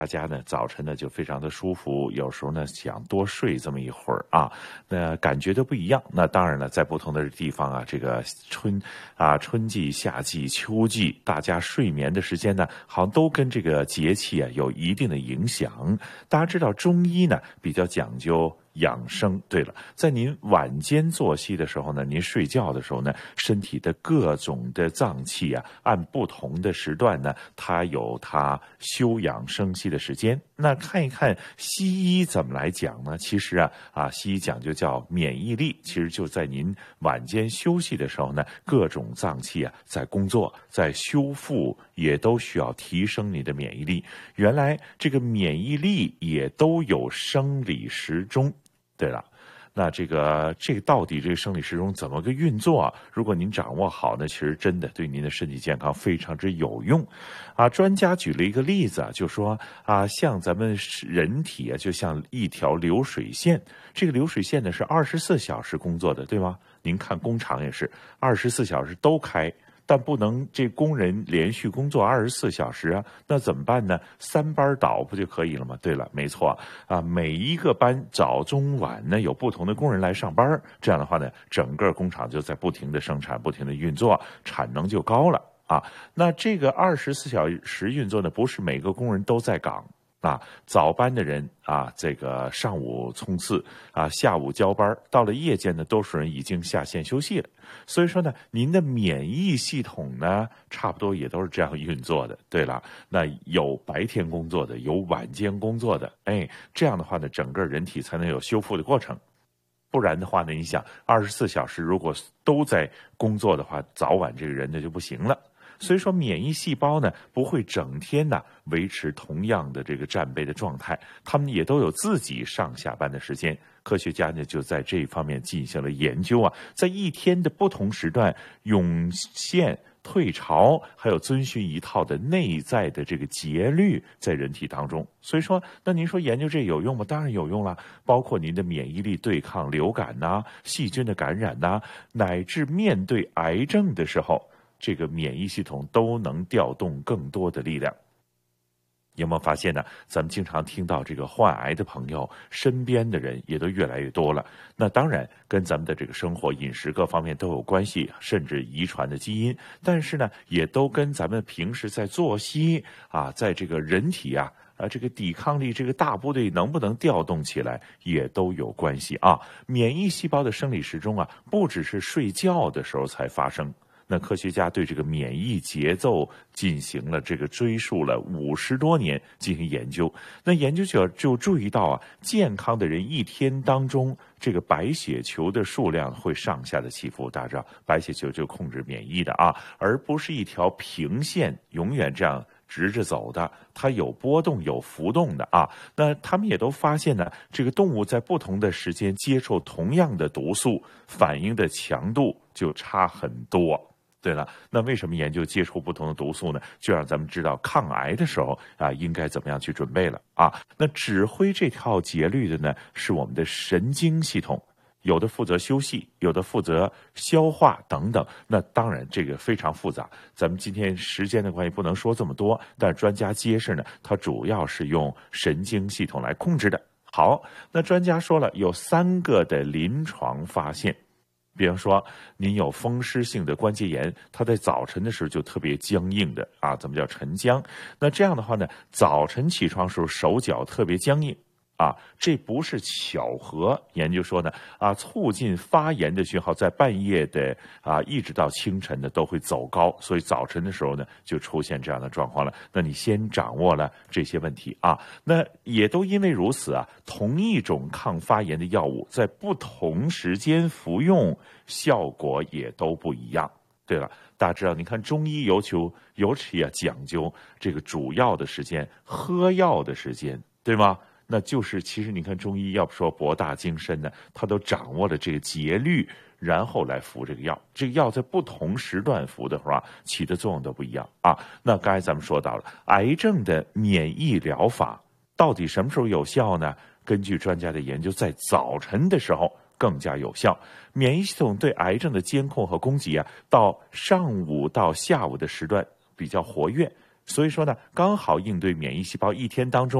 大家呢早晨呢就非常的舒服，有时候呢想多睡这么一会儿啊，那感觉都不一样。那当然了，在不同的地方啊，这个春季、夏季、秋季，大家睡眠的时间呢，好像都跟这个节气啊有一定的影响。大家知道中医呢比较讲究养生。对了，在您晚间作息的时候呢，您睡觉的时候呢，身体的各种的脏器啊，按不同的时段呢，它有它休养生息的时间。那看一看西医怎么来讲呢？其实西医讲究叫免疫力，其实就在您晚间休息的时候呢，各种脏器啊在工作，在修复，也都需要提升你的免疫力。原来这个免疫力也都有生理时钟。对了，那这个到底这个生理时钟怎么个运作啊？如果您掌握好呢，其实真的对您的身体健康非常之有用。专家举了一个例子就说像咱们人体就像一条流水线，这个流水线呢是24小时工作的，对吗？您看工厂也是24小时都开。但不能这工人连续工作24小时啊，那怎么办呢？3班倒不就可以了吗？对了，没错每一个班早中晚呢有不同的工人来上班，这样的话呢，整个工厂就在不停的生产，不停的运作，产能就高了那这个24小时运作呢，不是每个工人都在岗。早班的人这个上午冲刺下午交班，到了夜间呢，多数人已经下线休息了。所以说呢，您的免疫系统呢，差不多也都是这样运作的。对了，那有白天工作的，有晚间工作的，这样的话呢，整个人体才能有修复的过程。不然的话呢，你想24小时如果都在工作的话，早晚这个人呢就不行了。所以说免疫细胞呢不会整天维持同样的这个战备的状态，他们也都有自己上下班的时间。科学家呢就在这一方面进行了研究在一天的不同时段涌现、退潮，还有遵循一套的内在的这个节律在人体当中。所以说，那您说研究这有用吗？当然有用了，包括您的免疫力对抗流感细菌的感染乃至面对癌症的时候，这个免疫系统都能调动更多的力量。有没有发现呢？咱们经常听到这个患癌的朋友，身边的人也都越来越多了。那当然跟咱们的这个生活、饮食各方面都有关系，甚至遗传的基因。但是呢，也都跟咱们平时在作息在这个人体这个抵抗力这个大部队能不能调动起来，也都有关系免疫细胞的生理时钟不只是睡觉的时候才发生。那科学家对这个免疫节奏进行了这个追溯了50多年进行研究。那研究者就注意到健康的人一天当中这个白血球的数量会上下的起伏。大家知道白血球就控制免疫的而不是一条平线永远这样直着走的，它有波动有浮动的那他们也都发现呢，这个动物在不同的时间接受同样的毒素，反应的强度就差很多。对了，那为什么研究接触不同的毒素呢？就让咱们知道抗癌的时候应该怎么样去准备了那指挥这套节律的呢，是我们的神经系统，有的负责休息，有的负责消化等等。那当然这个非常复杂，咱们今天时间的关系不能说这么多，但是专家揭示呢，它主要是用神经系统来控制的。好，那专家说了有3个的临床发现。比方说您有风湿性的关节炎，它在早晨的时候就特别僵硬的怎么叫晨僵？那这样的话呢，早晨起床的时候手脚特别僵硬这不是巧合。研究说呢促进发炎的讯号在半夜的一直到清晨的都会走高，所以早晨的时候呢就出现这样的状况了。那你先掌握了这些问题那也都因为如此同一种抗发炎的药物在不同时间服用效果也都不一样。对了，大家知道，你看中医尤其讲究这个主要的时间，喝药的时间，对吗？那就是其实你看中医要不说博大精深呢，他都掌握了这个节律，然后来服这个药。这个药在不同时段服的话，起的作用都不一样那刚才咱们说到了癌症的免疫疗法到底什么时候有效呢？根据专家的研究，在早晨的时候更加有效。免疫系统对癌症的监控和攻击到上午到下午的时段比较活跃， 所以说呢，刚好应对免疫细胞一天当中